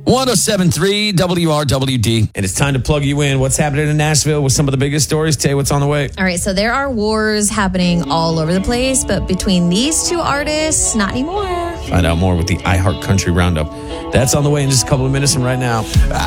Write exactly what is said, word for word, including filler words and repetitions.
one oh seven point three W R W D. And it's time to plug you in. What's happening in Nashville with some of the biggest stories? Tay, what's on the way? All right, so there are wars happening all over the place, but between these two artists, not anymore. Find out more with the iHeart Country Roundup. That's on the way in just a couple of minutes from right now.